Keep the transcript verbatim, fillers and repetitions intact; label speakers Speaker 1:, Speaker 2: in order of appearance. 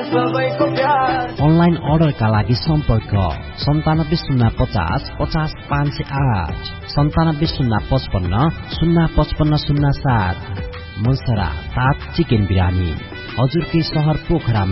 Speaker 1: Online अर्डरका लागि सम्पर्क सन्तानब्बे शून्य पचास पचास पाँच सय आठ सन्तानब्बे शून्य पचपन्न शून्य पचपन्न शून्य सात। मुसरा सात चिकन बिरानी हजुरकै सहर पोखरामा।